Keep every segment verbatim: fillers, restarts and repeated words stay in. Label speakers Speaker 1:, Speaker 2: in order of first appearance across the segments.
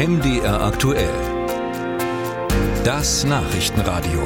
Speaker 1: M D R aktuell. Das Nachrichtenradio.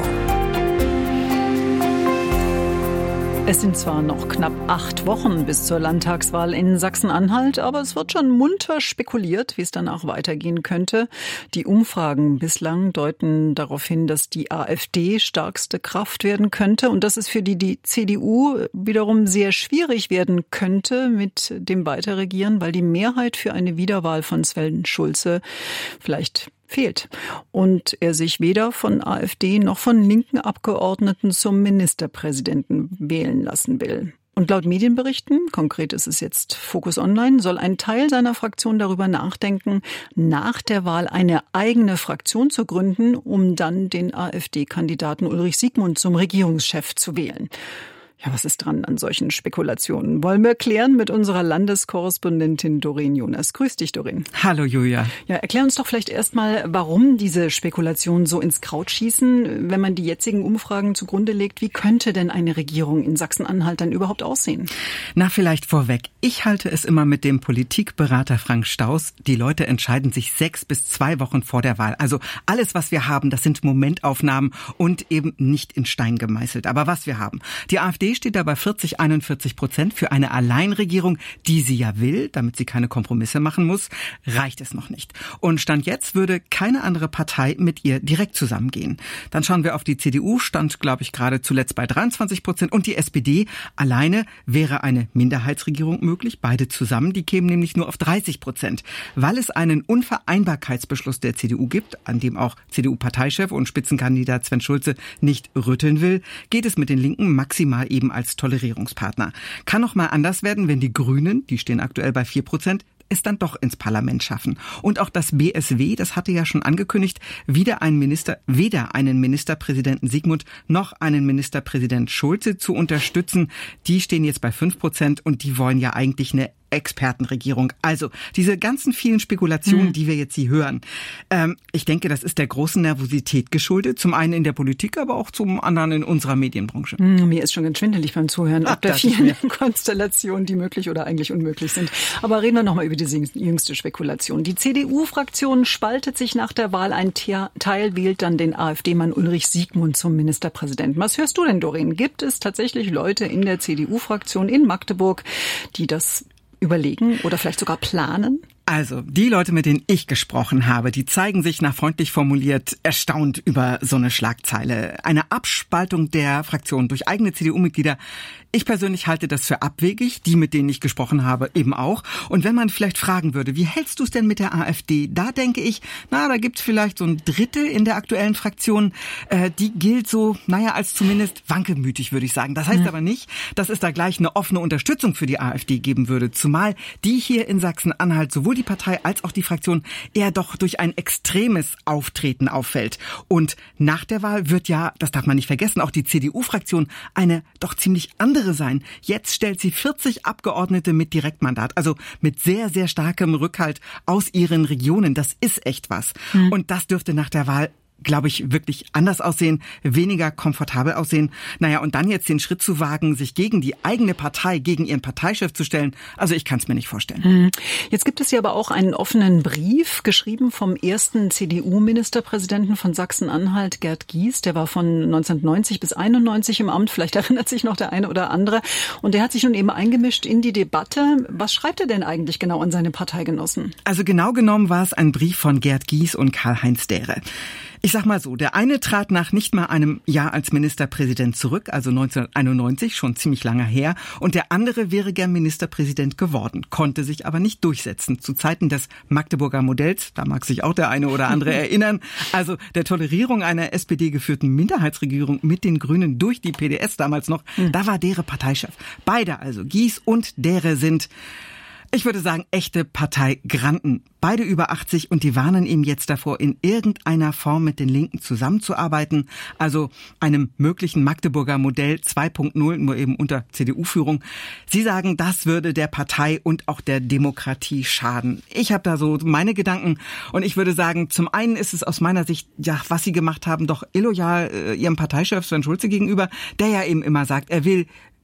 Speaker 2: Es sind zwar noch knapp acht Wochen bis zur Landtagswahl in Sachsen-Anhalt, aber es wird schon munter spekuliert, wie es danach weitergehen könnte. Die Umfragen bislang deuten darauf hin, dass die AfD stärkste Kraft werden könnte und dass es für die, die C D U wiederum sehr schwierig werden könnte mit dem Weiterregieren, weil die Mehrheit für eine Wiederwahl von Sven Schulze vielleicht fehlt und er sich weder von AfD noch von linken Abgeordneten zum Ministerpräsidenten wählen lassen will. Und laut Medienberichten, konkret ist es jetzt Focus Online, soll ein Teil seiner Fraktion darüber nachdenken, nach der Wahl eine eigene Fraktion zu gründen, um dann den AfD-Kandidaten Ulrich Siegmund zum Regierungschef zu wählen. Ja, was ist dran an solchen Spekulationen? Wollen wir klären mit unserer Landeskorrespondentin Doreen Jonas. Grüß dich, Doreen.
Speaker 3: Hallo, Julia.
Speaker 2: Ja, erklär uns doch vielleicht erstmal, warum diese Spekulationen so ins Kraut schießen. Wenn man die jetzigen Umfragen zugrunde legt, wie könnte denn eine Regierung in Sachsen-Anhalt dann überhaupt aussehen?
Speaker 3: Na, vielleicht vorweg. Ich halte es immer mit dem Politikberater Frank Staus. Die Leute entscheiden sich sechs bis zwei Wochen vor der Wahl. Also alles, was wir haben, das sind Momentaufnahmen und eben nicht in Stein gemeißelt. Aber was wir haben. Die AfD steht da bei vierzig, einundvierzig Prozent für eine Alleinregierung, die sie ja will, damit sie keine Kompromisse machen muss, reicht es noch nicht. Und Stand jetzt würde keine andere Partei mit ihr direkt zusammengehen. Dann schauen wir auf die C D U, stand, glaube ich, gerade zuletzt bei dreiundzwanzig Prozent und die S P D. Alleine wäre eine Minderheitsregierung möglich, beide zusammen, die kämen nämlich nur auf dreißig Prozent. Weil es einen Unvereinbarkeitsbeschluss der C D U gibt, an dem auch C D U-Parteichef und Spitzenkandidat Sven Schulze nicht rütteln will, geht es mit den Linken maximal eben als Tolerierungspartner. Kann noch mal anders werden, wenn die Grünen, die stehen aktuell bei vier Prozent, es dann doch ins Parlament schaffen. Und auch das B S W, das hatte ja schon angekündigt, wieder einen Minister, weder einen Ministerpräsidenten Siegmund noch einen Ministerpräsident Schulze zu unterstützen. Die stehen jetzt bei fünf Prozent und die wollen ja eigentlich eine Expertenregierung. Also diese ganzen vielen Spekulationen, mhm. die wir jetzt hier hören. Ähm, ich denke, das ist der großen Nervosität geschuldet. Zum einen in der Politik, aber auch zum anderen in unserer Medienbranche.
Speaker 2: Mhm, mir ist schon ganz schwindelig beim Zuhören, ob der vielen Konstellationen, die möglich oder eigentlich unmöglich sind. Aber reden wir nochmal über diese jüngste Spekulation. Die C D U-Fraktion spaltet sich nach der Wahl. Ein Teil wählt dann den AfD-Mann Ulrich Siegmund zum Ministerpräsidenten. Was hörst du denn, Doreen? Gibt es tatsächlich Leute in der C D U-Fraktion in Magdeburg, die das überlegen oder vielleicht sogar planen?
Speaker 3: Also, die Leute, mit denen ich gesprochen habe, die zeigen sich, nach freundlich formuliert, erstaunt über so eine Schlagzeile. Eine Abspaltung der Fraktion durch eigene C D U-Mitglieder. Ich persönlich halte das für abwegig, die, mit denen ich gesprochen habe, eben auch. Und wenn man vielleicht fragen würde, wie hältst du es denn mit der AfD? Da denke ich, na, da gibt's vielleicht so ein Drittel in der aktuellen Fraktion, äh, die gilt so, naja, als zumindest wankelmütig, würde ich sagen. Das heißt mhm. aber nicht, dass es da gleich eine offene Unterstützung für die AfD geben würde. Zumal die hier in Sachsen-Anhalt sowohl die Partei als auch die Fraktion eher doch durch ein extremes Auftreten auffällt. Und nach der Wahl wird ja, das darf man nicht vergessen, auch die C D U-Fraktion eine doch ziemlich andere sein. Jetzt stellt sie vierzig Abgeordnete mit Direktmandat, also mit sehr, sehr starkem Rückhalt aus ihren Regionen. Das ist echt was. Mhm. Und das dürfte nach der Wahl, glaube ich, wirklich anders aussehen, weniger komfortabel aussehen. Naja, und dann jetzt den Schritt zu wagen, sich gegen die eigene Partei, gegen ihren Parteichef zu stellen, also ich kann es mir nicht vorstellen.
Speaker 2: Jetzt gibt es ja aber auch einen offenen Brief, geschrieben vom ersten C D U-Ministerpräsidenten von Sachsen-Anhalt, Gerd Gies. Der war von neunzehnhundertneunzig bis einundneunzig im Amt, vielleicht erinnert sich noch der eine oder andere. Und der hat sich nun eben eingemischt in die Debatte. Was schreibt er denn eigentlich genau an seine Parteigenossen?
Speaker 3: Also genau genommen war es ein Brief von Gerd Gies und Karl-Heinz Dehre. Ich sag mal so, der eine trat nach nicht mal einem Jahr als Ministerpräsident zurück, also neunzehnhunderteinundneunzig, schon ziemlich lange her, und der andere wäre gern Ministerpräsident geworden, konnte sich aber nicht durchsetzen. Zu Zeiten des Magdeburger Modells, da mag sich auch der eine oder andere erinnern, also der Tolerierung einer S P D-geführten Minderheitsregierung mit den Grünen durch die P D S damals noch, mhm. da war Dehre Parteichef. Beide also, Gies und Dehre, sind, ich würde sagen, echte Parteigranten. Beide über achtzig und die warnen ihm jetzt davor, in irgendeiner Form mit den Linken zusammenzuarbeiten. Also einem möglichen Magdeburger Modell zwei Punkt null, nur eben unter C D U-Führung. Sie sagen, das würde der Partei und auch der Demokratie schaden. Ich habe da so meine Gedanken und ich würde sagen, zum einen ist es aus meiner Sicht, ja, was sie gemacht haben, doch illoyal äh, ihrem Parteichef Sven Schulze gegenüber, der ja eben immer sagt, er will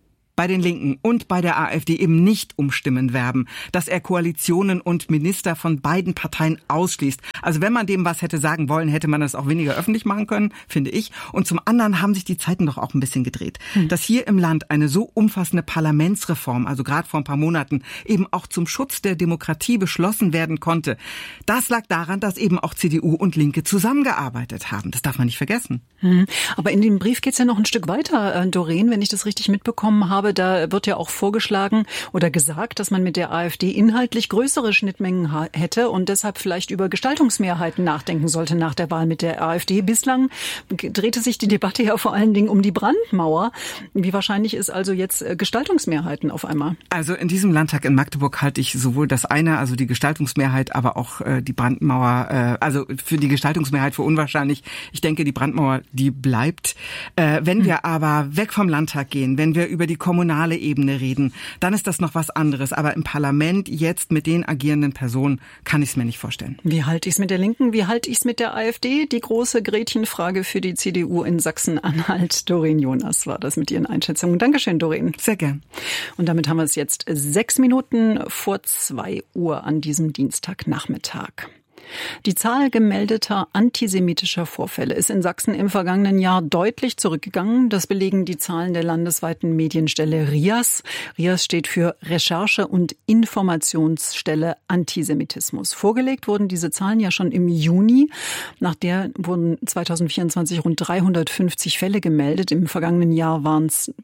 Speaker 3: bei den Linken und bei der AfD eben nicht um Stimmen werben, dass er Koalitionen und Minister von beiden Parteien ausschließt. Also wenn man dem was hätte sagen wollen, hätte man das auch weniger öffentlich machen können, finde ich. Und zum anderen haben sich die Zeiten doch auch ein bisschen gedreht. Hm. Dass hier im Land eine so umfassende Parlamentsreform, also gerade vor ein paar Monaten, eben auch zum Schutz der Demokratie beschlossen werden konnte, das lag daran, dass eben auch C D U und Linke zusammengearbeitet haben. Das darf man nicht vergessen.
Speaker 2: Hm. Aber in dem Brief geht's ja noch ein Stück weiter, Doreen, wenn ich das richtig mitbekommen habe. Da wird ja auch vorgeschlagen oder gesagt, dass man mit der AfD inhaltlich größere Schnittmengen ha- hätte und deshalb vielleicht über Gestaltungsmehrheiten nachdenken sollte nach der Wahl mit der AfD. Bislang drehte sich die Debatte ja vor allen Dingen um die Brandmauer. Wie wahrscheinlich ist also jetzt Gestaltungsmehrheiten auf einmal?
Speaker 3: Also in diesem Landtag in Magdeburg halte ich sowohl das eine, also die Gestaltungsmehrheit, aber auch äh, die Brandmauer, äh, also für die Gestaltungsmehrheit für unwahrscheinlich. Ich denke, die Brandmauer, die bleibt. Äh, wenn hm. wir aber weg vom Landtag gehen, wenn wir über die kommunale Ebene reden, dann ist das noch was anderes. Aber im Parlament jetzt mit den agierenden Personen kann ich es mir nicht vorstellen.
Speaker 2: Wie halte ich es mit der Linken? Wie halte ich es mit der AfD? Die große Gretchenfrage für die C D U in Sachsen-Anhalt. Doreen Jonas war das mit Ihren Einschätzungen. Dankeschön, Doreen.
Speaker 3: Sehr gern.
Speaker 2: Und damit haben wir es jetzt sechs Minuten vor zwei Uhr an diesem Dienstagnachmittag. Die Zahl gemeldeter antisemitischer Vorfälle ist in Sachsen im vergangenen Jahr deutlich zurückgegangen. Das belegen die Zahlen der landesweiten Medienstelle R I A S. R I A S steht für Recherche- und Informationsstelle Antisemitismus. Vorgelegt wurden diese Zahlen ja schon im Juni. Nach der wurden zweitausendvierundzwanzig rund dreihundertfünfzig Fälle gemeldet. Im vergangenen Jahr waren es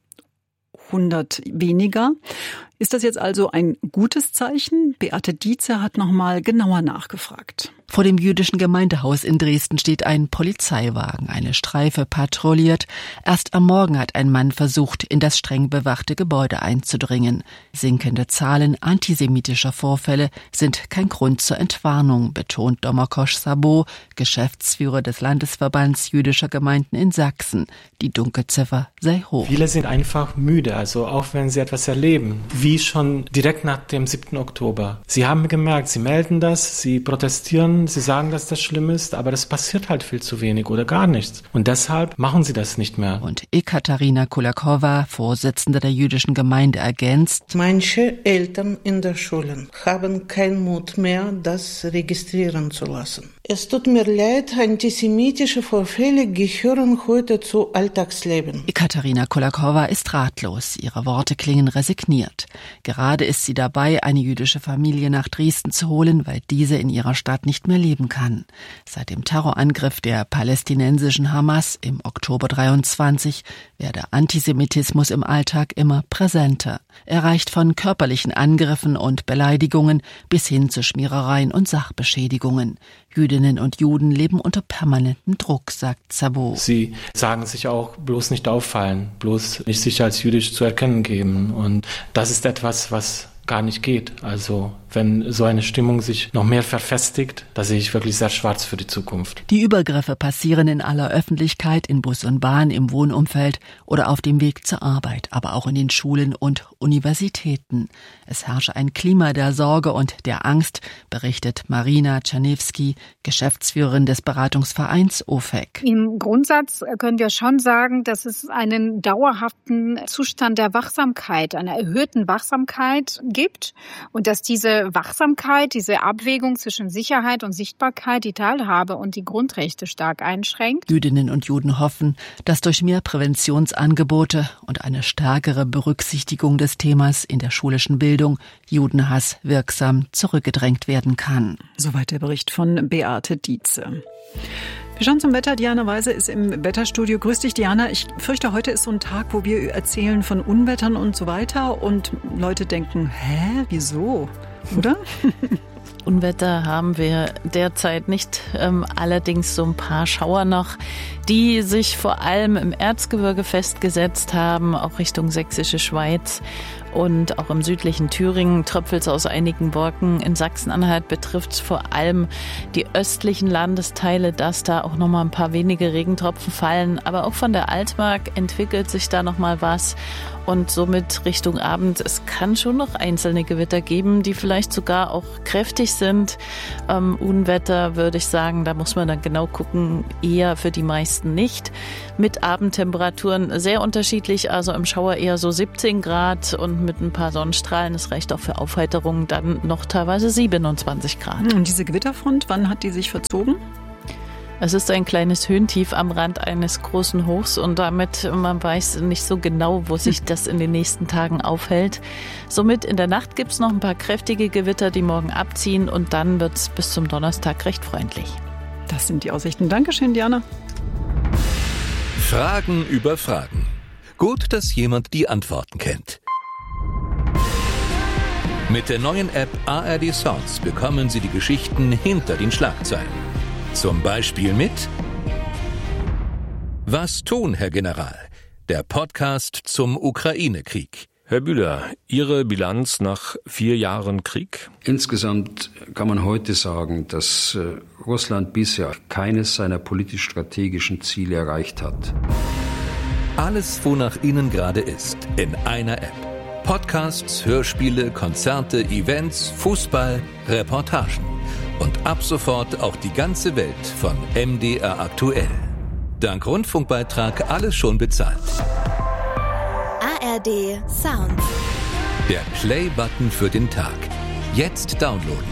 Speaker 2: hundert weniger. Ist das jetzt also ein gutes Zeichen? Beate Dietze hat noch mal genauer nachgefragt.
Speaker 4: Vor dem jüdischen Gemeindehaus in Dresden steht ein Polizeiwagen. Eine Streife patrouilliert. Erst am Morgen hat ein Mann versucht, in das streng bewachte Gebäude einzudringen. Sinkende Zahlen antisemitischer Vorfälle sind kein Grund zur Entwarnung, betont Domakosch Sabo, Geschäftsführer des Landesverbands jüdischer Gemeinden in Sachsen. Die Dunkelziffer sei hoch.
Speaker 5: Viele sind einfach müde, also auch wenn sie etwas erleben. Wie schon direkt nach dem siebten Oktober. Sie haben gemerkt, sie melden das, sie protestieren, sie sagen, dass das schlimm ist, aber das passiert halt viel zu wenig oder gar nichts. Und deshalb machen sie das nicht mehr.
Speaker 4: Und Ekaterina Kulakowa, Vorsitzende der jüdischen Gemeinde, ergänzt:
Speaker 6: Manche Eltern in den Schulen haben keinen Mut mehr, das registrieren zu lassen. Es tut mir leid, antisemitische Vorfälle gehören heute zu Alltagsleben.
Speaker 4: Ekaterina Kulakowa ist ratlos. Ihre Worte klingen resigniert. Gerade ist sie dabei, eine jüdische Familie nach Dresden zu holen, weil diese in ihrer Stadt nicht mehr leben kann. Seit dem Terrorangriff der palästinensischen Hamas im Oktober dreiundzwanzig werde Antisemitismus im Alltag immer präsenter. Er reicht von körperlichen Angriffen und Beleidigungen bis hin zu Schmierereien und Sachbeschädigungen. Jüdinnen und Juden leben unter permanentem Druck, sagt Sabo.
Speaker 5: Sie sagen sich auch, bloß nicht auffallen, bloß nicht sich als jüdisch zu erkennen geben. Und das ist etwas, was gar nicht geht. Also wenn so eine Stimmung sich noch mehr verfestigt, da sehe ich wirklich sehr schwarz für die Zukunft.
Speaker 4: Die Übergriffe passieren in aller Öffentlichkeit, in Bus und Bahn, im Wohnumfeld oder auf dem Weg zur Arbeit, aber auch in den Schulen und Universitäten. Es herrsche ein Klima der Sorge und der Angst, berichtet Marina Czerniewski, Geschäftsführerin des Beratungsvereins O F E C.
Speaker 7: Im Grundsatz können wir schon sagen, dass es einen dauerhaften Zustand der Wachsamkeit, einer erhöhten Wachsamkeit gibt und dass diese Wachsamkeit, diese Abwägung zwischen Sicherheit und Sichtbarkeit die Teilhabe und die Grundrechte stark einschränkt.
Speaker 4: Jüdinnen und Juden hoffen, dass durch mehr Präventionsangebote und eine stärkere Berücksichtigung des Themas in der schulischen Bildung Judenhass wirksam zurückgedrängt werden kann.
Speaker 2: Soweit der Bericht von Beate Dietze. Wir schauen zum Wetter. Diana Weise ist im Wetterstudio. Grüß dich, Diana. Ich fürchte, heute ist so ein Tag, wo wir erzählen von Unwettern und so weiter und Leute denken, hä, wieso? Oder?
Speaker 8: Unwetter haben wir derzeit nicht, ähm, allerdings so ein paar Schauer noch, die sich vor allem im Erzgebirge festgesetzt haben, auch Richtung Sächsische Schweiz. Und auch im südlichen Thüringen tröpfelt es aus einigen Wolken. In Sachsen-Anhalt betrifft es vor allem die östlichen Landesteile, dass da auch noch mal ein paar wenige Regentropfen fallen. Aber auch von der Altmark entwickelt sich da noch mal was. Und somit Richtung Abend, es kann schon noch einzelne Gewitter geben, die vielleicht sogar auch kräftig sind. Ähm, Unwetter würde ich sagen, da muss man dann genau gucken, eher für die meisten nicht. Mit Abendtemperaturen sehr unterschiedlich, also im Schauer eher so siebzehn Grad und mit ein paar Sonnenstrahlen. Es reicht auch für Aufheiterung, dann noch teilweise siebenundzwanzig Grad.
Speaker 2: Und diese Gewitterfront, wann hat die sich verzogen?
Speaker 8: Es ist ein kleines Höhentief am Rand eines großen Hochs und damit, man weiß nicht so genau, wo sich das in den nächsten Tagen aufhält. Somit in der Nacht gibt es noch ein paar kräftige Gewitter, die morgen abziehen und dann wird es bis zum Donnerstag recht freundlich.
Speaker 2: Das sind die Aussichten. Dankeschön, Diana.
Speaker 1: Fragen über Fragen. Gut, dass jemand die Antworten kennt. Mit der neuen App A R D Sounds bekommen Sie die Geschichten hinter den Schlagzeilen. Zum Beispiel mit Was tun, Herr General? Der Podcast zum Ukraine-Krieg.
Speaker 9: Herr Bühler, Ihre Bilanz nach vier Jahren Krieg?
Speaker 10: Insgesamt kann man heute sagen, dass äh, Russland bisher keines seiner politisch-strategischen Ziele erreicht hat.
Speaker 1: Alles, wonach Ihnen gerade ist, in einer App. Podcasts, Hörspiele, Konzerte, Events, Fußball, Reportagen. Und ab sofort auch die ganze Welt von M D R aktuell. Dank Rundfunkbeitrag alles schon bezahlt.
Speaker 11: A R D Sound.
Speaker 1: Der Play-Button für den Tag. Jetzt downloaden.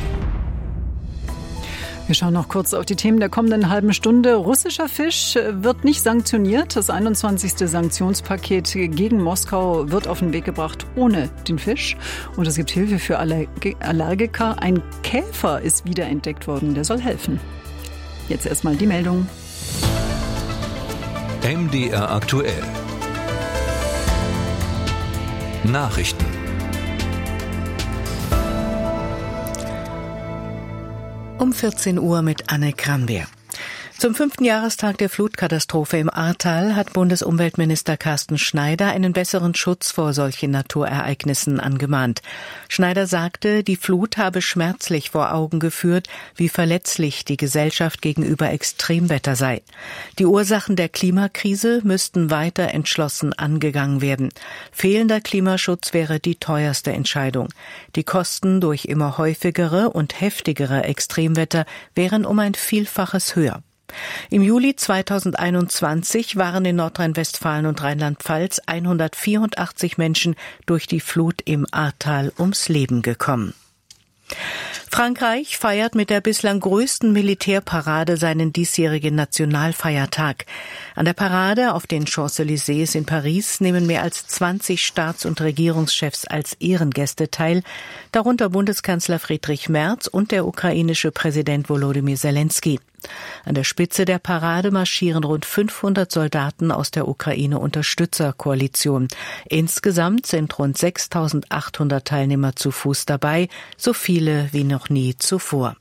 Speaker 2: Wir schauen noch kurz auf die Themen der kommenden halben Stunde. Russischer Fisch wird nicht sanktioniert. Das einundzwanzigste Sanktionspaket gegen Moskau wird auf den Weg gebracht ohne den Fisch. Und es gibt Hilfe für Allergiker. Ein Käfer ist wiederentdeckt worden, der soll helfen. Jetzt erstmal die Meldung.
Speaker 1: M D R aktuell. Nachrichten.
Speaker 12: Um vierzehn Uhr mit Anne Krambeer. Zum fünften Jahrestag der Flutkatastrophe im Ahrtal hat Bundesumweltminister Carsten Schneider einen besseren Schutz vor solchen Naturereignissen angemahnt. Schneider sagte, die Flut habe schmerzlich vor Augen geführt, wie verletzlich die Gesellschaft gegenüber Extremwetter sei. Die Ursachen der Klimakrise müssten weiter entschlossen angegangen werden. Fehlender Klimaschutz wäre die teuerste Entscheidung. Die Kosten durch immer häufigere und heftigere Extremwetter wären um ein Vielfaches höher. Im Juli zweitausendeinundzwanzig waren in Nordrhein-Westfalen und Rheinland-Pfalz hundertvierundachtzig Menschen durch die Flut im Ahrtal ums Leben gekommen. Frankreich feiert mit der bislang größten Militärparade seinen diesjährigen Nationalfeiertag. An der Parade auf den Champs-Élysées in Paris nehmen mehr als zwanzig Staats- und Regierungschefs als Ehrengäste teil, darunter Bundeskanzler Friedrich Merz und der ukrainische Präsident Volodymyr Zelensky. An der Spitze der Parade marschieren rund fünfhundert Soldaten aus der Ukraine-Unterstützerkoalition. Insgesamt sind rund sechstausendachthundert Teilnehmer zu Fuß dabei, so viele wie noch nie zuvor.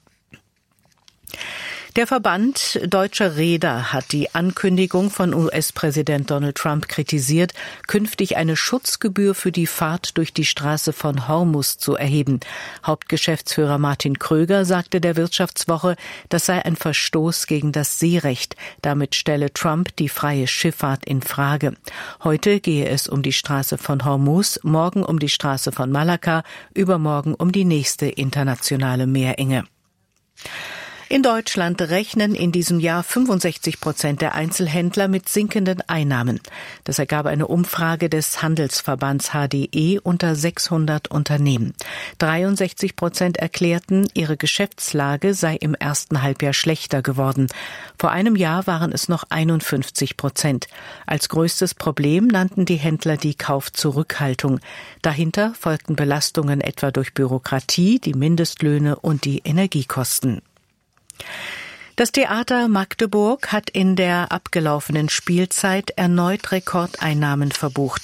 Speaker 12: Der Verband Deutscher Reeder hat die Ankündigung von U S-Präsident Donald Trump kritisiert, künftig eine Schutzgebühr für die Fahrt durch die Straße von Hormuz zu erheben. Hauptgeschäftsführer Martin Kröger sagte der Wirtschaftswoche, das sei ein Verstoß gegen das Seerecht. Damit stelle Trump die freie Schifffahrt in Frage. Heute gehe es um die Straße von Hormuz, morgen um die Straße von Malakka, übermorgen um die nächste internationale Meerenge. In Deutschland rechnen in diesem Jahr fünfundsechzig Prozent der Einzelhändler mit sinkenden Einnahmen. Das ergab eine Umfrage des Handelsverbands H D E unter sechshundert Unternehmen. dreiundsechzig Prozent erklärten, ihre Geschäftslage sei im ersten Halbjahr schlechter geworden. Vor einem Jahr waren es noch einundfünfzig Prozent. Als größtes Problem nannten die Händler die Kaufzurückhaltung. Dahinter folgten Belastungen etwa durch Bürokratie, die Mindestlöhne und die Energiekosten. Das Theater Magdeburg hat in der abgelaufenen Spielzeit erneut Rekordeinnahmen verbucht.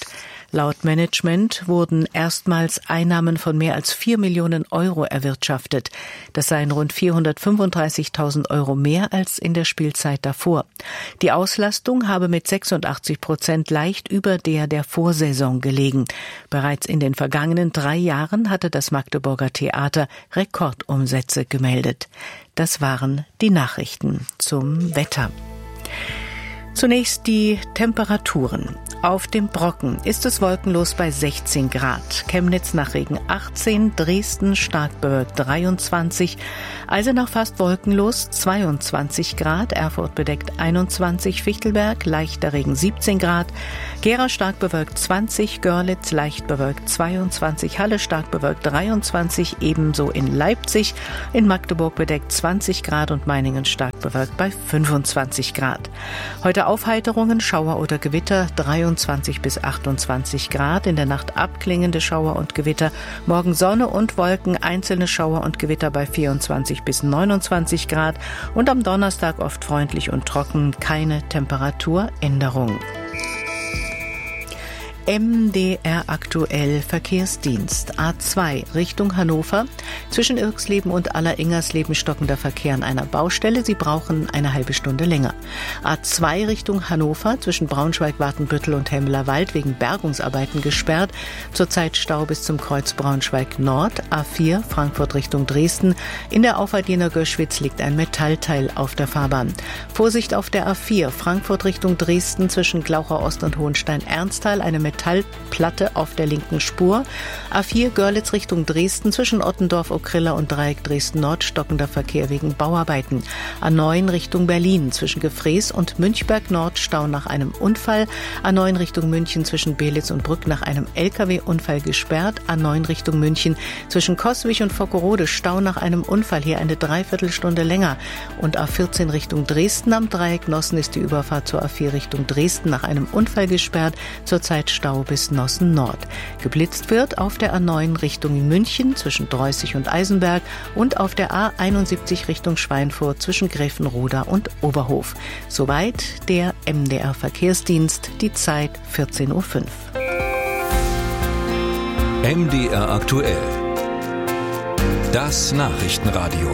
Speaker 12: Laut Management wurden erstmals Einnahmen von mehr als vier Millionen Euro erwirtschaftet. Das seien rund vierhundertfünfunddreißigtausend Euro mehr als in der Spielzeit davor. Die Auslastung habe mit sechsundachtzig Prozent leicht über der der Vorsaison gelegen. Bereits in den vergangenen drei Jahren hatte das Magdeburger Theater Rekordumsätze gemeldet. Das waren die Nachrichten zum Wetter. Zunächst die Temperaturen. Auf dem Brocken ist es wolkenlos bei sechzehn Grad, Chemnitz nach Regen achtzehn, Dresden stark bewölkt dreiundzwanzig, Eisenach fast wolkenlos zweiundzwanzig Grad, Erfurt bedeckt einundzwanzig, Fichtelberg leichter Regen siebzehn Grad, Gera stark bewölkt zwanzig, Görlitz leicht bewölkt zweiundzwanzig, Halle stark bewölkt dreiundzwanzig, ebenso in Leipzig, in Magdeburg bedeckt zwanzig Grad und Meiningen stark bewölkt bei fünfundzwanzig Grad. Heute Aufheiterungen, Schauer oder Gewitter dreiundzwanzig bis achtundzwanzig Grad, in der Nacht abklingende Schauer und Gewitter, morgen Sonne und Wolken, einzelne Schauer und Gewitter bei vierundzwanzig bis neunundzwanzig Grad und am Donnerstag oft freundlich und trocken, keine Temperaturänderung. M D R aktuell Verkehrsdienst. A zwei Richtung Hannover. Zwischen Irxleben und Aller-Ingersleben stockender Verkehr an einer Baustelle. Sie brauchen eine halbe Stunde länger. A zwei Richtung Hannover. Zwischen Braunschweig, Watenbüttel und Hemmelerwald wegen Bergungsarbeiten gesperrt. Zurzeit Stau bis zum Kreuz Braunschweig Nord. A vier Frankfurt Richtung Dresden. In der Auffahrt Jena-Göschwitz liegt ein Metallteil auf der Fahrbahn. Vorsicht auf der A vier Frankfurt Richtung Dresden zwischen Glaucher Ost und Hohenstein-Ernsthal. Eine Metallplatte auf der linken Spur. A vier Görlitz Richtung Dresden zwischen Ottendorf, Okrilla und Dreieck Dresden-Nord stockender Verkehr wegen Bauarbeiten. A neun Richtung Berlin zwischen Gefrees und Münchberg-Nord Stau nach einem Unfall. A neun Richtung München zwischen Belitz und Brück nach einem L K W-Unfall gesperrt. A neun Richtung München zwischen Coswig und Fockerode Stau nach einem Unfall, hier eine Dreiviertelstunde länger. Und A vierzehn Richtung Dresden am Dreieck Nossen ist die Überfahrt zur A vier Richtung Dresden nach einem Unfall gesperrt. Zurzeit Stau bis Nossen Nord. Geblitzt wird auf der A neun Richtung München zwischen Dreußig und Eisenberg und auf der A einundsiebzig Richtung Schweinfurt zwischen Gräfenroda und Oberhof. Soweit der M D R Verkehrsdienst, die Zeit vierzehn Uhr fünf.
Speaker 1: M D R aktuell. Das Nachrichtenradio.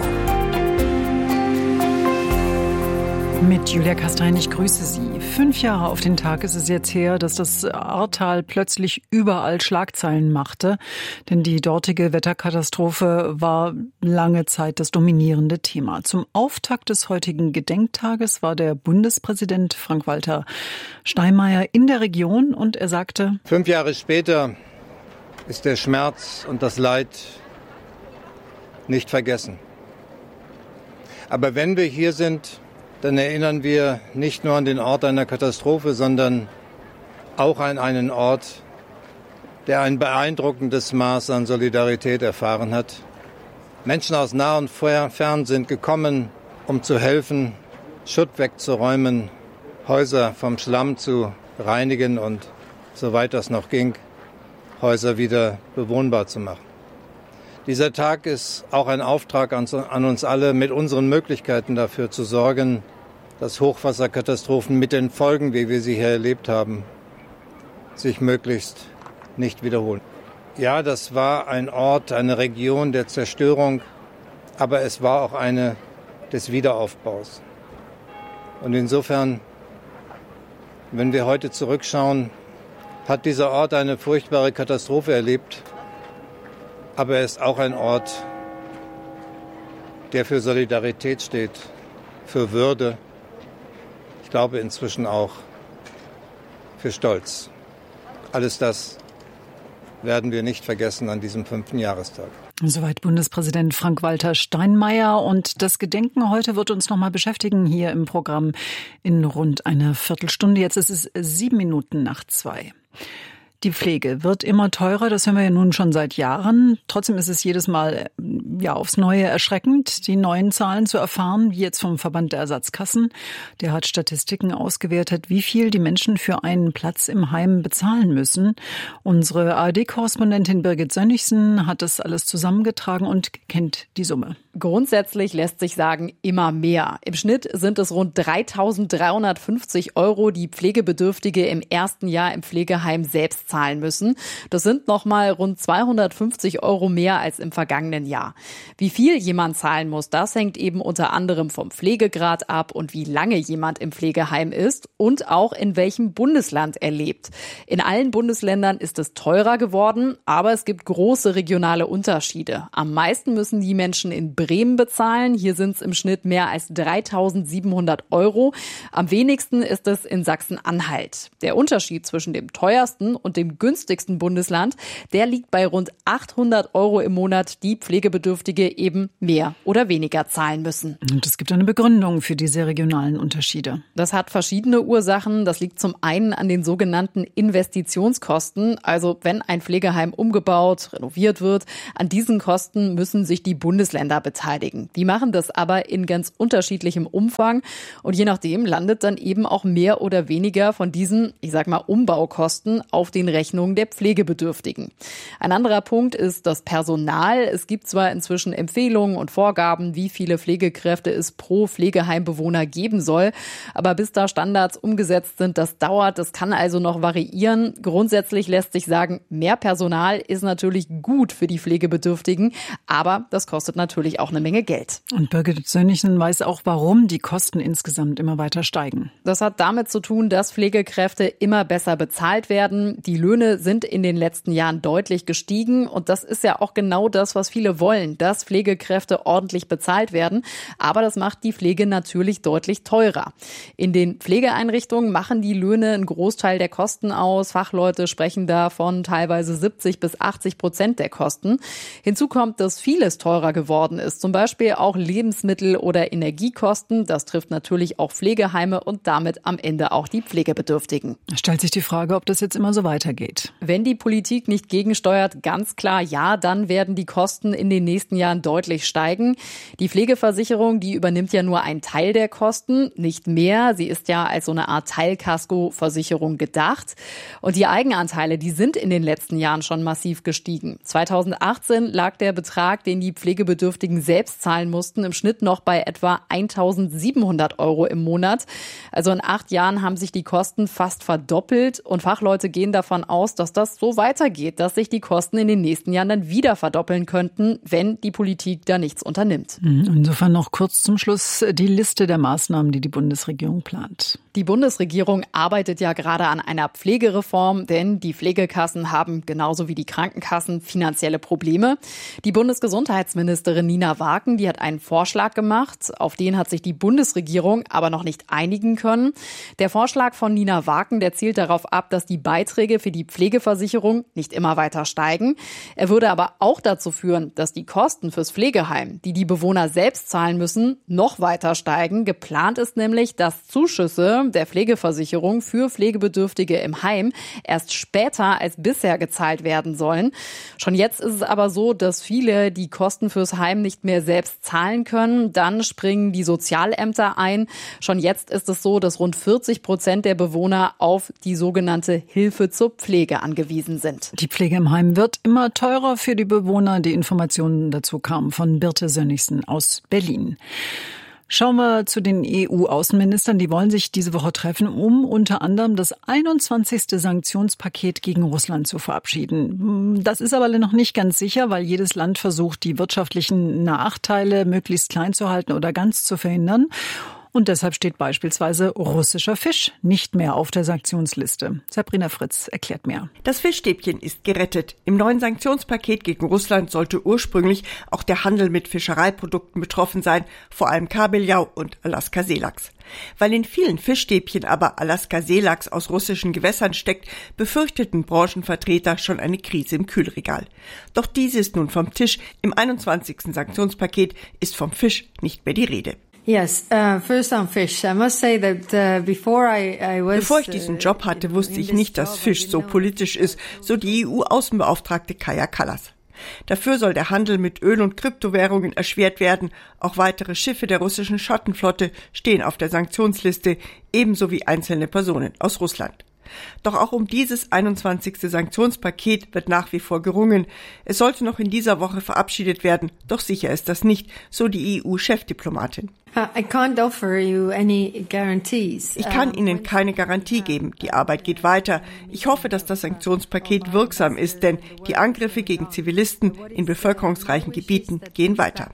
Speaker 2: Mit Julia Kastein, ich grüße Sie. Fünf Jahre auf den Tag ist es jetzt her, dass das Ahrtal plötzlich überall Schlagzeilen machte. Denn die dortige Wetterkatastrophe war lange Zeit das dominierende Thema. Zum Auftakt des heutigen Gedenktages war der Bundespräsident Frank-Walter Steinmeier in der Region und er sagte:
Speaker 13: Fünf Jahre später ist der Schmerz und das Leid nicht vergessen. Aber wenn wir hier sind, dann erinnern wir nicht nur an den Ort einer Katastrophe, sondern auch an einen Ort, der ein beeindruckendes Maß an Solidarität erfahren hat. Menschen aus nah und fern sind gekommen, um zu helfen, Schutt wegzuräumen, Häuser vom Schlamm zu reinigen und, soweit das noch ging, Häuser wieder bewohnbar zu machen. Dieser Tag ist auch ein Auftrag an uns alle, mit unseren Möglichkeiten dafür zu sorgen, dass Hochwasserkatastrophen mit den Folgen, wie wir sie hier erlebt haben, sich möglichst nicht wiederholen. Ja, das war ein Ort, eine Region der Zerstörung, aber es war auch eine des Wiederaufbaus. Und insofern, wenn wir heute zurückschauen, hat dieser Ort eine furchtbare Katastrophe erlebt. Aber er ist auch ein Ort, der für Solidarität steht, für Würde. Ich glaube inzwischen auch für Stolz. Alles das werden wir nicht vergessen an diesem fünften Jahrestag.
Speaker 2: Soweit Bundespräsident Frank-Walter Steinmeier. Und das Gedenken heute wird uns noch mal beschäftigen hier im Programm in rund einer Viertelstunde. Jetzt ist es sieben Minuten nach zwei. Die Pflege wird immer teurer, das hören wir ja nun schon seit Jahren. Trotzdem ist es jedes Mal ja aufs Neue erschreckend, die neuen Zahlen zu erfahren, wie jetzt vom Verband der Ersatzkassen. Der hat Statistiken ausgewertet, wie viel die Menschen für einen Platz im Heim bezahlen müssen. Unsere A R D-Korrespondentin Birgit Sönnigsen hat das alles zusammengetragen und kennt die Summe.
Speaker 14: Grundsätzlich lässt sich sagen, immer mehr. Im Schnitt sind es rund dreitausenddreihundertfünfzig Euro, die Pflegebedürftige im ersten Jahr im Pflegeheim selbst zahlen müssen. Das sind nochmal rund zweihundertfünfzig Euro mehr als im vergangenen Jahr. Wie viel jemand zahlen muss, das hängt eben unter anderem vom Pflegegrad ab und wie lange jemand im Pflegeheim ist und auch in welchem Bundesland er lebt. In allen Bundesländern ist es teurer geworden, aber es gibt große regionale Unterschiede. Am meisten müssen die Menschen in Bremen bezahlen. Hier sind es im Schnitt mehr als dreitausendsiebenhundert Euro. Am wenigsten ist es in Sachsen-Anhalt. Der Unterschied zwischen dem teuersten und dem günstigsten Bundesland, der liegt bei rund achthundert Euro im Monat, die Pflegebedürftige eben mehr oder weniger zahlen müssen.
Speaker 2: Und es gibt eine Begründung für diese regionalen Unterschiede.
Speaker 14: Das hat verschiedene Ursachen. Das liegt zum einen an den sogenannten Investitionskosten. Also wenn ein Pflegeheim umgebaut, renoviert wird, an diesen Kosten müssen sich die Bundesländer beteiligen. Die machen das aber in ganz unterschiedlichem Umfang und je nachdem landet dann eben auch mehr oder weniger von diesen, ich sag mal, Umbaukosten auf den Rechnungen der Pflegebedürftigen. Ein anderer Punkt ist das Personal. Es gibt zwar inzwischen Empfehlungen und Vorgaben, wie viele Pflegekräfte es pro Pflegeheimbewohner geben soll, aber bis da Standards umgesetzt sind, das dauert, das kann also noch variieren. Grundsätzlich lässt sich sagen, mehr Personal ist natürlich gut für die Pflegebedürftigen, aber das kostet natürlich auch eine Menge Geld.
Speaker 2: Und Birgit Sönnigsen weiß auch, warum die Kosten insgesamt immer weiter steigen.
Speaker 14: Das hat damit zu tun, dass Pflegekräfte immer besser bezahlt werden. Die Löhne sind in den letzten Jahren deutlich gestiegen und das ist ja auch genau das, was viele wollen, dass Pflegekräfte ordentlich bezahlt werden. Aber das macht die Pflege natürlich deutlich teurer. In den Pflegeeinrichtungen machen die Löhne einen Großteil der Kosten aus. Fachleute sprechen da von teilweise siebzig bis achtzig Prozent der Kosten. Hinzu kommt, dass vieles teurer geworden ist. Zum Beispiel auch Lebensmittel oder Energiekosten. Das trifft natürlich auch Pflegeheime und damit am Ende auch die Pflegebedürftigen.
Speaker 2: Es stellt sich die Frage, ob das jetzt immer so weitergeht.
Speaker 14: Wenn die Politik nicht gegensteuert, ganz klar ja, dann werden die Kosten in den nächsten Jahren deutlich steigen. Die Pflegeversicherung, die übernimmt ja nur einen Teil der Kosten, nicht mehr. Sie ist ja als so eine Art Teilkaskoversicherung gedacht. Und die Eigenanteile, die sind in den letzten Jahren schon massiv gestiegen. zweitausendachtzehn lag der Betrag, den die Pflegebedürftigen selbst zahlen mussten, im Schnitt noch bei etwa eintausendsiebenhundert Euro im Monat. Also in acht Jahren haben sich die Kosten fast verdoppelt und Fachleute gehen davon aus, dass das so weitergeht, dass sich die Kosten in den nächsten Jahren dann wieder verdoppeln könnten, wenn die Politik da nichts unternimmt.
Speaker 2: Insofern noch kurz zum Schluss die Liste der Maßnahmen, die die Bundesregierung plant.
Speaker 14: Die Bundesregierung arbeitet ja gerade an einer Pflegereform, denn die Pflegekassen haben genauso wie die Krankenkassen finanzielle Probleme. Die Bundesgesundheitsministerin Nina Waken, die hat einen Vorschlag gemacht, auf den hat sich die Bundesregierung aber noch nicht einigen können. Der Vorschlag von Nina Waken, der zielt darauf ab, dass die Beiträge für die Pflegeversicherung nicht immer weiter steigen. Er würde aber auch dazu führen, dass die Kosten fürs Pflegeheim, die die Bewohner selbst zahlen müssen, noch weiter steigen. Geplant ist nämlich, dass Zuschüsse der Pflegeversicherung für Pflegebedürftige im Heim erst später als bisher gezahlt werden sollen. Schon jetzt ist es aber so, dass viele die Kosten fürs Heim nicht mehr selbst zahlen können. Dann springen die Sozialämter ein. Schon jetzt ist es so, dass rund vierzig Prozent der Bewohner auf die sogenannte Hilfe zur Pflege angewiesen sind.
Speaker 2: Die Pflege im Heim wird immer teurer für die Bewohner. Die Informationen dazu kamen von Birte Sönnigsen aus Berlin. Schauen wir zu den E U-Außenministern. Die wollen sich diese Woche treffen, um unter anderem das einundzwanzigste Sanktionspaket gegen Russland zu verabschieden. Das ist aber noch nicht ganz sicher, weil jedes Land versucht, die wirtschaftlichen Nachteile möglichst klein zu halten oder ganz zu verhindern. Und deshalb steht beispielsweise russischer Fisch nicht mehr auf der Sanktionsliste. Sabrina Fritz erklärt mehr.
Speaker 15: Das Fischstäbchen ist gerettet. Im neuen Sanktionspaket gegen Russland sollte ursprünglich auch der Handel mit Fischereiprodukten betroffen sein, vor allem Kabeljau und Alaska-Seelachs. Weil in vielen Fischstäbchen aber Alaska-Seelachs aus russischen Gewässern steckt, befürchteten Branchenvertreter schon eine Krise im Kühlregal. Doch diese ist nun vom Tisch. Im einundzwanzigsten Sanktionspaket ist vom Fisch nicht mehr die Rede.
Speaker 16: Yes, uh, first on fish. I must say that uh, before I, I was.
Speaker 15: Bevor ich diesen Job hatte, wusste ich nicht, dass Fisch so politisch ist, so die E U-Außenbeauftragte Kaja Kallas. Dafür soll der Handel mit Öl- und Kryptowährungen erschwert werden. Auch weitere Schiffe der russischen Schattenflotte stehen auf der Sanktionsliste, ebenso wie einzelne Personen aus Russland. Doch auch um dieses einundzwanzigste Sanktionspaket wird nach wie vor gerungen. Es sollte noch in dieser Woche verabschiedet werden, doch sicher ist das nicht, so die E U-Chefdiplomatin.
Speaker 16: I can't offer you any guarantees.
Speaker 15: Ich kann Ihnen keine Garantie geben. Die Arbeit geht weiter. Ich hoffe, dass das Sanktionspaket wirksam ist, denn die Angriffe gegen Zivilisten in bevölkerungsreichen Gebieten gehen weiter.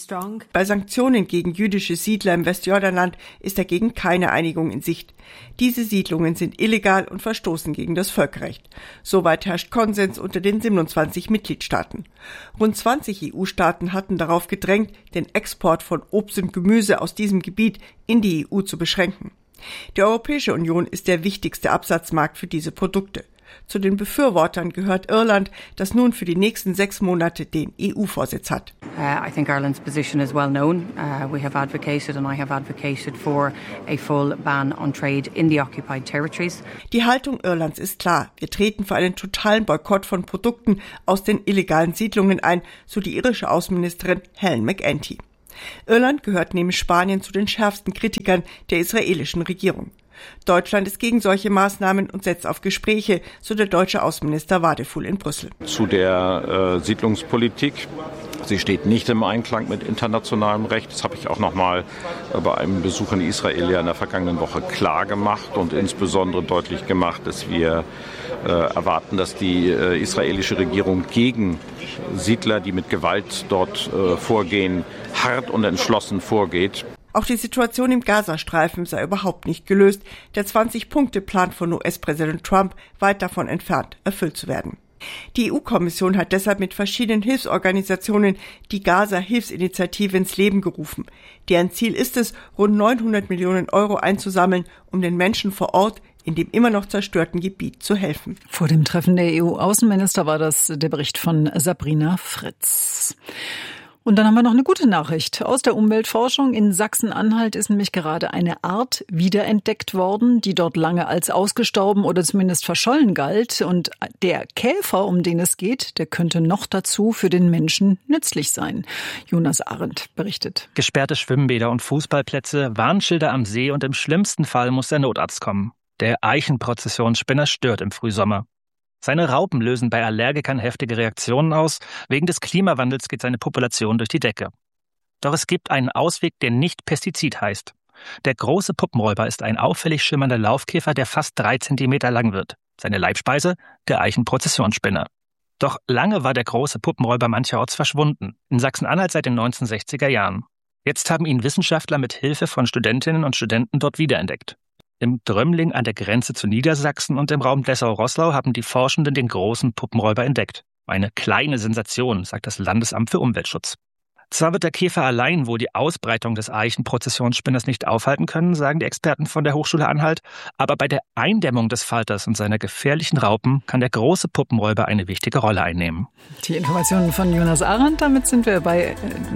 Speaker 15: Bei Sanktionen gegen jüdische Siedler im Westjordanland ist dagegen keine Einigung in Sicht. Diese Siedlungen sind illegal und verstoßen gegen das Völkerrecht. Soweit herrscht Konsens unter den siebenundzwanzig Mitgliedstaaten. Rund zwanzig E U-Staaten hatten darauf gedrängt, den Export von Obst und Gemüse aus diesem Gebiet in die E U zu beschränken. Die Europäische Union ist der wichtigste Absatzmarkt für diese Produkte. Zu den Befürwortern gehört Irland, das nun für die nächsten sechs Monate den E U-Vorsitz hat.
Speaker 17: Uh, I think Ireland's position is well known. Uh, we have advocated and I have advocated for a full ban on trade in the occupied territories.
Speaker 15: Die Haltung Irlands ist klar. Wir treten für einen totalen Boykott von Produkten aus den illegalen Siedlungen ein, so die irische Außenministerin Helen McEntee. Irland gehört neben Spanien zu den schärfsten Kritikern der israelischen Regierung. Deutschland ist gegen solche Maßnahmen und setzt auf Gespräche, so der deutsche Außenminister Wadefuhl in Brüssel.
Speaker 18: Zu der äh, Siedlungspolitik. Sie steht nicht im Einklang mit internationalem Recht. Das habe ich auch noch mal bei einem Besuch in Israel ja in der vergangenen Woche klar gemacht und insbesondere deutlich gemacht, dass wir äh, erwarten, dass die äh, israelische Regierung gegen Siedler, die mit Gewalt dort äh, vorgehen, hart und entschlossen vorgeht.
Speaker 15: Auch die Situation im Gazastreifen sei überhaupt nicht gelöst. Der zwanzig-Punkte-Plan von U S-Präsident Trump weit davon entfernt, erfüllt zu werden. Die E U-Kommission hat deshalb mit verschiedenen Hilfsorganisationen die Gaza-Hilfsinitiative ins Leben gerufen. Deren Ziel ist es, rund neunhundert Millionen Euro einzusammeln, um den Menschen vor Ort in dem immer noch zerstörten Gebiet zu helfen.
Speaker 2: Vor dem Treffen der E U-Außenminister war das der Bericht von Sabrina Fritz. Und dann haben wir noch eine gute Nachricht aus der Umweltforschung. In Sachsen-Anhalt ist nämlich gerade eine Art wiederentdeckt worden, die dort lange als ausgestorben oder zumindest verschollen galt. Und der Käfer, um den es geht, der könnte noch dazu für den Menschen nützlich sein. Jonas Arendt berichtet.
Speaker 19: Gesperrte Schwimmbäder und Fußballplätze, Warnschilder am See und im schlimmsten Fall muss der Notarzt kommen. Der Eichenprozessionsspinner stört im Frühsommer. Seine Raupen lösen bei Allergikern heftige Reaktionen aus. Wegen des Klimawandels geht seine Population durch die Decke. Doch es gibt einen Ausweg, der nicht Pestizid heißt. Der große Puppenräuber ist ein auffällig schimmernder Laufkäfer, der fast drei Zentimeter lang wird. Seine Leibspeise? Der Eichenprozessionsspinner. Doch lange war der große Puppenräuber mancherorts verschwunden. In Sachsen-Anhalt seit den neunzehnhundertsechziger Jahren. Jetzt haben ihn Wissenschaftler mit Hilfe von Studentinnen und Studenten dort wiederentdeckt. Im Drömling an der Grenze zu Niedersachsen und im Raum Dessau-Roßlau haben die Forschenden den großen Puppenräuber entdeckt. Eine kleine Sensation, sagt das Landesamt für Umweltschutz. Zwar wird der Käfer allein wohl die Ausbreitung des Eichenprozessionsspinners nicht aufhalten können, sagen die Experten von der Hochschule Anhalt, aber bei der Eindämmung des Falters und seiner gefährlichen Raupen kann der große Puppenräuber eine wichtige Rolle einnehmen.
Speaker 2: Die Informationen von Jonas Arendt, damit sind wir bei,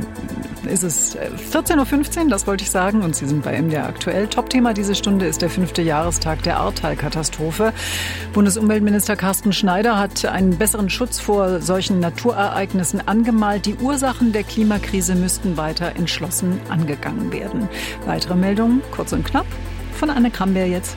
Speaker 2: äh, ist es vierzehn Uhr fünfzehn, das wollte ich sagen, und Sie sind bei M D R aktuell. Topthema diese Stunde ist der fünfte Jahrestag der Ahrtal-Katastrophe. Bundesumweltminister Carsten Schneider hat einen besseren Schutz vor solchen Naturereignissen angemalt. Die Ursachen der Klimakrise Krise müssten weiter entschlossen angegangen werden. Weitere Meldungen, kurz und knapp, von Anne Kramberg jetzt.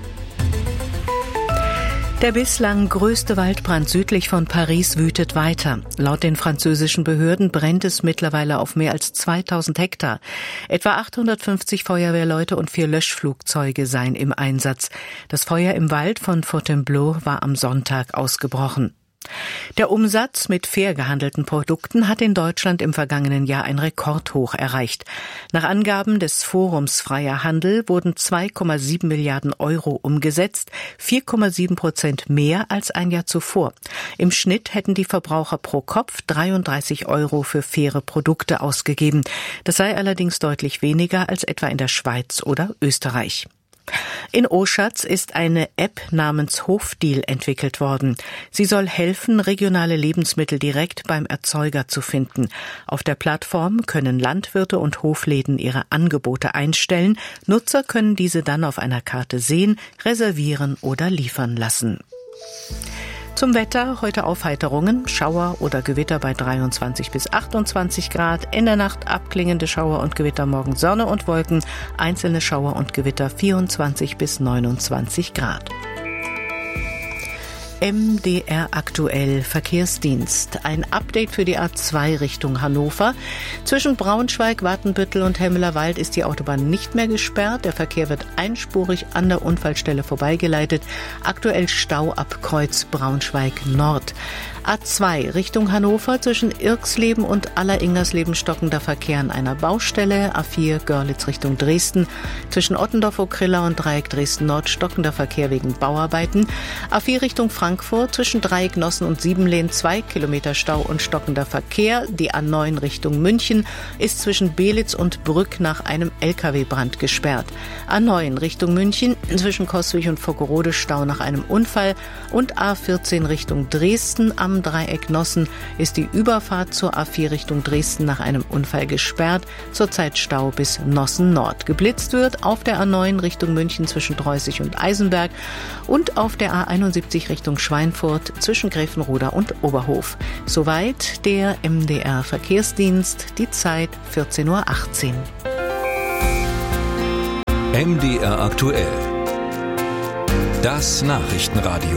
Speaker 12: Der bislang größte Waldbrand südlich von Paris wütet weiter. Laut den französischen Behörden brennt es mittlerweile auf mehr als zweitausend Hektar. Etwa achthundertfünfzig Feuerwehrleute und vier Löschflugzeuge seien im Einsatz. Das Feuer im Wald von Fontainebleau war am Sonntag ausgebrochen. Der Umsatz mit fair gehandelten Produkten hat in Deutschland im vergangenen Jahr ein Rekordhoch erreicht. Nach Angaben des Forums Freier Handel wurden zwei Komma sieben Milliarden Euro umgesetzt, vier Komma sieben Prozent mehr als ein Jahr zuvor. Im Schnitt hätten die Verbraucher pro Kopf dreiunddreißig Euro für faire Produkte ausgegeben. Das sei allerdings deutlich weniger als etwa in der Schweiz oder Österreich. In Oschatz ist eine App namens Hofdeal entwickelt worden. Sie soll helfen, regionale Lebensmittel direkt beim Erzeuger zu finden. Auf der Plattform können Landwirte und Hofläden ihre Angebote einstellen. Nutzer können diese dann auf einer Karte sehen, reservieren oder liefern lassen. Zum Wetter, heute Aufheiterungen, Schauer oder Gewitter bei dreiundzwanzig bis achtundzwanzig Grad, in der Nacht abklingende Schauer und Gewitter, morgen Sonne und Wolken, einzelne Schauer und Gewitter vierundzwanzig bis neunundzwanzig Grad. M D R aktuell Verkehrsdienst. Ein Update für die A zwei Richtung Hannover. Zwischen Braunschweig, Watenbüttel und Hemmelerwald ist die Autobahn nicht mehr gesperrt. Der Verkehr wird einspurig an der Unfallstelle vorbeigeleitet. Aktuell Stau ab Kreuz Braunschweig Nord. A zwei Richtung Hannover zwischen Irxleben und Alleringersleben stockender Verkehr an einer Baustelle. A vier Görlitz Richtung Dresden. Zwischen Ottendorf-Okrilla und Dreieck Dresden-Nord stockender Verkehr wegen Bauarbeiten. A vier Richtung Frankfurt zwischen Dreieck Nossen und Siebenlehn zwei Kilometer Stau und stockender Verkehr. Die A neun Richtung München ist zwischen Belitz und Brück nach einem L K W-Brand gesperrt. A neun Richtung München zwischen Coswig und Vockerode Stau nach einem Unfall. Und A vierzehn Richtung Dresden am Dreieck Nossen ist die Überfahrt zur A vier Richtung Dresden nach einem Unfall gesperrt. Zurzeit Stau bis Nossen Nord. Geblitzt wird auf der A neun Richtung München zwischen Dreußig und Eisenberg und auf der A einundsiebzig Richtung Schweinfurt zwischen Gräfenroda und Oberhof. Soweit der M D R Verkehrsdienst, die Zeit vierzehn Uhr achtzehn.
Speaker 1: M D R aktuell. Das Nachrichtenradio.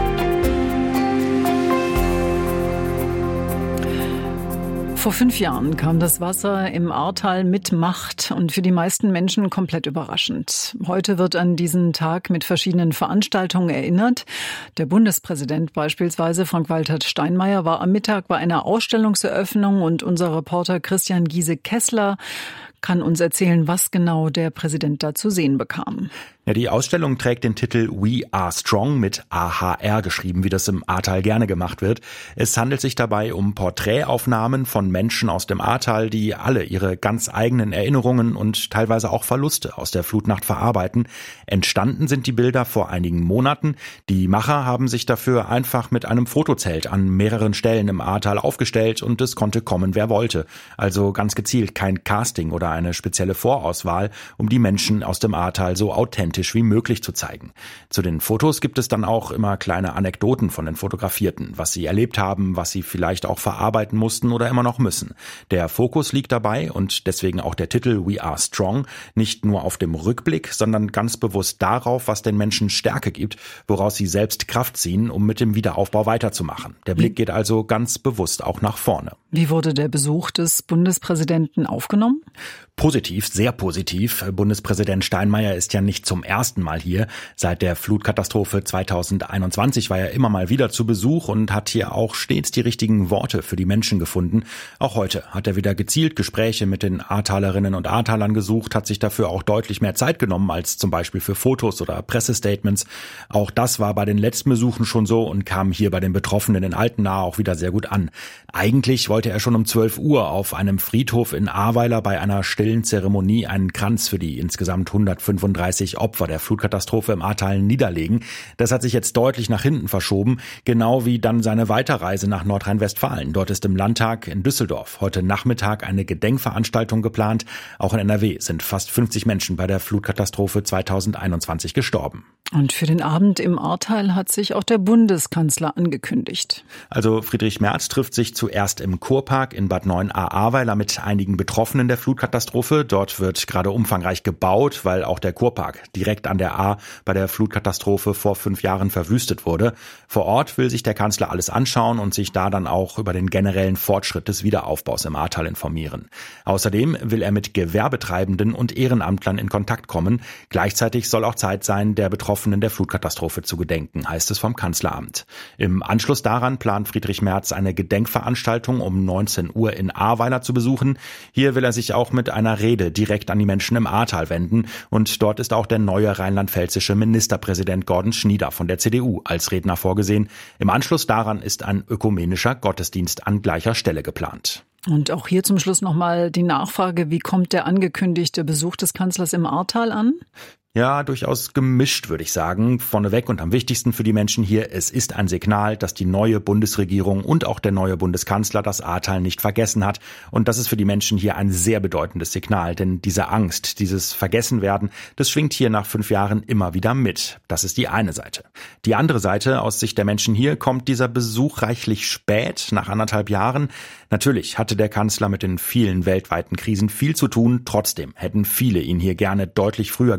Speaker 2: Vor fünf Jahren kam das Wasser im Ahrtal mit Macht und für die meisten Menschen komplett überraschend. Heute wird an diesen Tag mit verschiedenen Veranstaltungen erinnert. Der Bundespräsident beispielsweise, Frank-Walter Steinmeier, war am Mittag bei einer Ausstellungseröffnung und unser Reporter Christian Giese-Kessler kann uns erzählen, was genau der Präsident da zu sehen bekam.
Speaker 20: Ja, die Ausstellung trägt den Titel We Are Strong mit A H R geschrieben, wie das im Ahrtal gerne gemacht wird. Es handelt sich dabei um Porträtaufnahmen von Menschen aus dem Ahrtal, die alle ihre ganz eigenen Erinnerungen und teilweise auch Verluste aus der Flutnacht verarbeiten. Entstanden sind die Bilder vor einigen Monaten. Die Macher haben sich dafür einfach mit einem Fotozelt an mehreren Stellen im Ahrtal aufgestellt und es konnte kommen, wer wollte. Also ganz gezielt kein Casting oder eine spezielle Vorauswahl, um die Menschen aus dem Ahrtal so authentisch wie möglich zu zeigen. Zu den Fotos gibt es dann auch immer kleine Anekdoten von den Fotografierten, was sie erlebt haben, was sie vielleicht auch verarbeiten mussten oder immer noch müssen. Der Fokus liegt dabei und deswegen auch der Titel We Are Strong nicht nur auf dem Rückblick, sondern ganz bewusst darauf, was den Menschen Stärke gibt, woraus sie selbst Kraft ziehen, um mit dem Wiederaufbau weiterzumachen. Der Blick geht also ganz bewusst auch nach vorne.
Speaker 2: Wie wurde der Besuch des Bundespräsidenten aufgenommen?
Speaker 20: Positiv, sehr positiv. Bundespräsident Steinmeier ist ja nicht zum ersten Mal hier. Seit der Flutkatastrophe zweitausendeinundzwanzig war er immer mal wieder zu Besuch und hat hier auch stets die richtigen Worte für die Menschen gefunden. Auch heute hat er wieder gezielt Gespräche mit den Ahrtalerinnen und Ahrtalern gesucht, hat sich dafür auch deutlich mehr Zeit genommen als zum Beispiel für Fotos oder Pressestatements. Auch das war bei den letzten Besuchen schon so und kam hier bei den Betroffenen in Altenahr auch wieder sehr gut an. Eigentlich wollte er schon um zwölf Uhr auf einem Friedhof in Ahrweiler bei einer stillen Zeremonie einen Kranz für die insgesamt hundertfünfunddreißig Opfer der Flutkatastrophe im Ahrtal niederlegen. Das hat sich jetzt deutlich nach hinten verschoben, genau wie dann seine Weiterreise nach Nordrhein-Westfalen. Dort ist im Landtag in Düsseldorf heute Nachmittag eine Gedenkveranstaltung geplant. Auch in N R W sind fast fünfzig Menschen bei der Flutkatastrophe zweitausendeinundzwanzig gestorben.
Speaker 2: Und für den Abend im Ahrtal hat sich auch der Bundeskanzler angekündigt.
Speaker 20: Also Friedrich Merz trifft sich zuerst im Kurpark in Bad Neuenahr-Ahrweiler mit einigen Betroffenen der Flutkatastrophe. Dort wird gerade umfangreich gebaut, weil auch der Kurpark direkt an der Ahr bei der Flutkatastrophe vor fünf Jahren verwüstet wurde. Vor Ort will sich der Kanzler alles anschauen und sich da dann auch über den generellen Fortschritt des Wiederaufbaus im Ahrtal informieren. Außerdem will er mit Gewerbetreibenden und Ehrenamtlern in Kontakt kommen. Gleichzeitig soll auch Zeit sein, der Betroffenen der Flutkatastrophe zu gedenken, heißt es vom Kanzleramt. Im Anschluss daran plant Friedrich Merz eine Gedenkveranstaltung um neunzehn Uhr in Ahrweiler zu besuchen. Hier will er sich auch mit einer Rede direkt an die Menschen im Ahrtal wenden und dort ist auch der neue rheinland-pfälzische Ministerpräsident Gordon Schnieder von der C D U als Redner vorgesehen. Im Anschluss daran ist ein ökumenischer Gottesdienst an gleicher Stelle geplant.
Speaker 2: Und auch hier zum Schluss nochmal die Nachfrage, wie kommt der angekündigte Besuch des Kanzlers im Ahrtal an?
Speaker 20: Ja, durchaus gemischt, würde ich sagen. Vorneweg und am wichtigsten für die Menschen hier, es ist ein Signal, dass die neue Bundesregierung und auch der neue Bundeskanzler das Ahrtal nicht vergessen hat. Und das ist für die Menschen hier ein sehr bedeutendes Signal, denn diese Angst, dieses Vergessenwerden, das schwingt hier nach fünf Jahren immer wieder mit. Das ist die eine Seite. Die andere Seite, aus Sicht der Menschen hier, kommt dieser Besuch reichlich spät, nach anderthalb Jahren. Natürlich hatte der Kanzler mit den vielen weltweiten Krisen viel zu tun. Trotzdem hätten viele ihn hier gerne deutlich früher gesehen.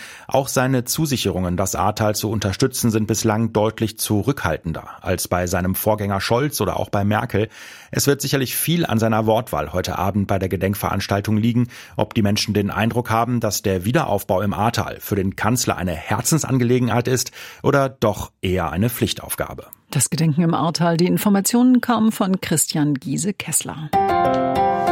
Speaker 20: Auch seine Zusicherungen, das Ahrtal zu unterstützen, sind bislang deutlich zurückhaltender als bei seinem Vorgänger Scholz oder auch bei Merkel. Es wird sicherlich viel an seiner Wortwahl heute Abend bei der Gedenkveranstaltung liegen, ob die Menschen den Eindruck haben, dass der Wiederaufbau im Ahrtal für den Kanzler eine Herzensangelegenheit ist oder doch eher eine Pflichtaufgabe.
Speaker 2: Das Gedenken im Ahrtal. Die Informationen kamen von Christian Giese-Kessler.